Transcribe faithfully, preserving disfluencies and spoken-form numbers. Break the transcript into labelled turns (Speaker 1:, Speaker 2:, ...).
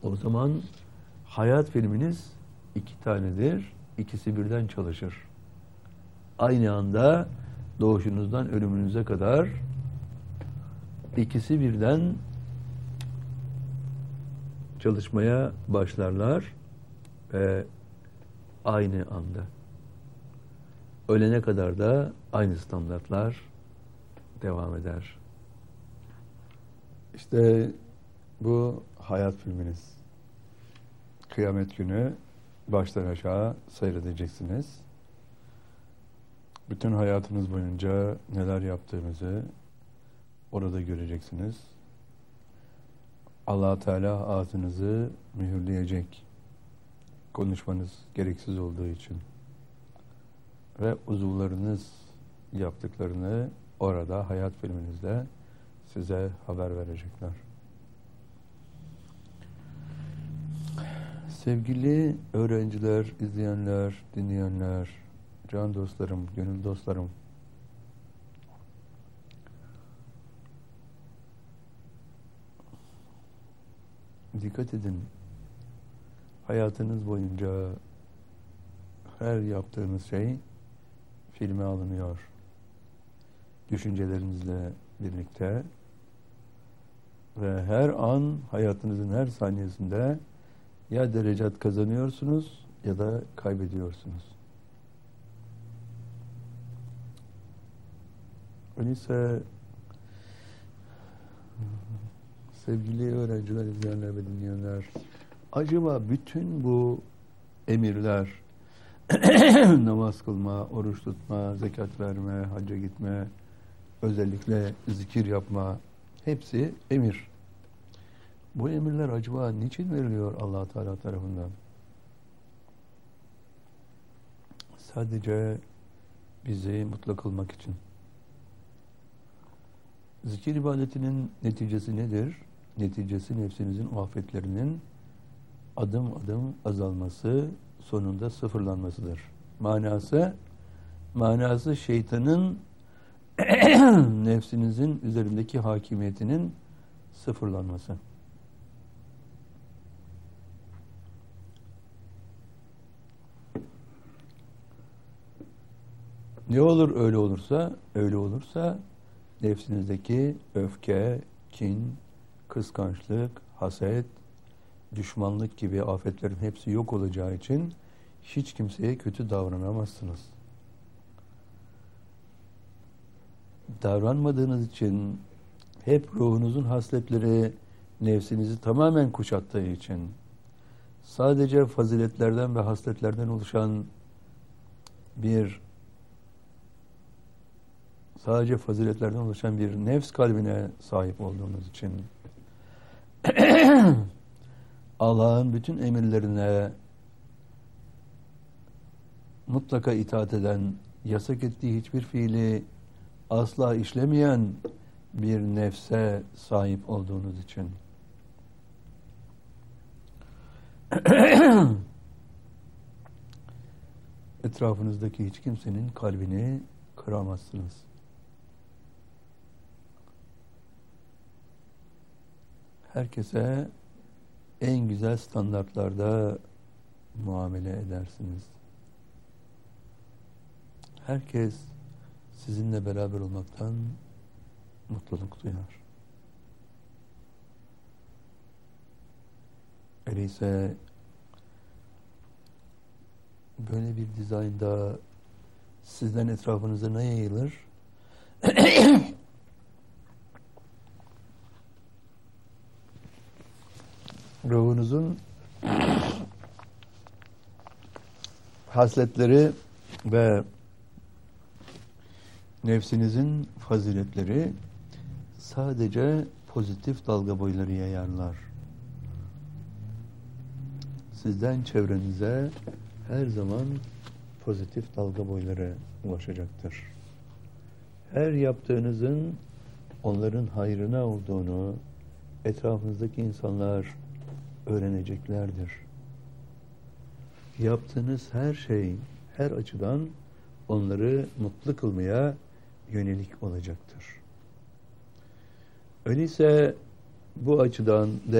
Speaker 1: O zaman hayat filminiz iki tanedir. İkisi birden çalışır. Aynı anda doğuşunuzdan ölümünüze kadar ikisi birden çalışmaya başlarlar ve aynı anda. Ölene kadar da aynı standartlar devam eder. İşte bu hayat filminiz. Kıyamet günü baştan aşağı seyredeceksiniz. Bütün hayatınız boyunca neler yaptığınızı orada göreceksiniz. Allah Teala ağzınızı mühürleyecek. Konuşmanız gereksiz olduğu için. Ve uzuvlarınız yaptıklarını orada hayat filminizde size haber verecekler. Sevgili öğrenciler, izleyenler, dinleyenler, can dostlarım, gönül dostlarım, dikkat edin. Hayatınız boyunca her yaptığınız şey filme alınıyor. Düşüncelerinizle birlikte ve her an hayatınızın her saniyesinde ya derecat kazanıyorsunuz ya da kaybediyorsunuz. Öyleyse sevgili öğrenciler, izleyenler ve dinleyenler, acaba bütün bu emirler, namaz kılma, oruç tutma, zekat verme, hacca gitme, özellikle zikir yapma, hepsi emir. Bu emirler acaba niçin veriliyor Allah Teala tarafından? Sadece bizi mutlu kılmak için. Zikir ibadetinin neticesi nedir? Neticesi nefsinizin afetlerinin adım adım azalması, sonunda sıfırlanmasıdır. Manası, manası şeytanın nefsinizin üzerindeki hakimiyetinin sıfırlanması. Ne olur öyle olursa, öyle olursa nefsinizdeki öfke, kin, kıskançlık, haset, düşmanlık gibi afetlerin hepsi yok olacağı için hiç kimseye kötü davranamazsınız. Davranmadığınız için hep ruhunuzun hasletleri nefsinizi tamamen kuşattığı için sadece faziletlerden ve hasletlerden oluşan bir sadece faziletlerden oluşan bir nefs kalbine sahip olduğunuz için Allah'ın bütün emirlerine mutlaka itaat eden, yasak ettiği hiçbir fiili asla işlemeyen bir nefse sahip olduğunuz için etrafınızdaki hiç kimsenin kalbini kıramazsınız. Herkese en güzel standartlarda muamele edersiniz. Herkes sizinle beraber olmaktan mutluluk duyar. Öyleyse böyle bir dizaynda sizden etrafınıza ne yayılır? Ruhunuzun hasletleri ve nefsinizin faziletleri sadece pozitif dalga boyları yayarlar. Sizden çevrenize her zaman pozitif dalga boyları ulaşacaktır. Her yaptığınızın onların hayrına olduğunu etrafınızdaki insanlar öğreneceklerdir. Yaptığınız her şey, her açıdan onları mutlu kılmaya yönelik olacaktır. Öyleyse bu açıdan